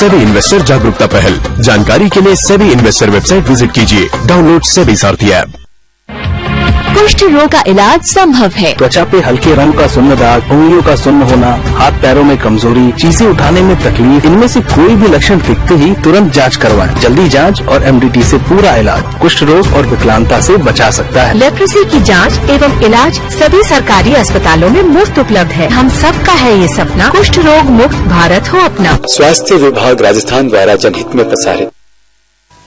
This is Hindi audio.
सेबी इन्वेस्टर जागरूकता पहल। जानकारी के लिए सेबी इन्वेस्टर वेबसाइट विजिट कीजिए। डाउनलोड सेबी सारथी ऐप। कुष्ठ रोग का इलाज संभव है। त्वचा पे हल्के रंग का सुन्न दाग, उंगलियों का सुन्न होना, हाथ पैरों में कमजोरी, चीजें उठाने में तकलीफ, इनमें से कोई भी लक्षण दिखते ही तुरंत जांच करवाएं। जल्दी जांच और MDT से पूरा इलाज कुष्ठ रोग और विकलांगता से बचा सकता है। लेप्रोसी की जांच एवं इलाज सभी सरकारी अस्पतालों में मुफ्त उपलब्ध है। हम सबका है ये सपना, कुष्ठ रोग मुक्त भारत हो अपना। स्वास्थ्य विभाग राजस्थान द्वारा जनहित में प्रसारित।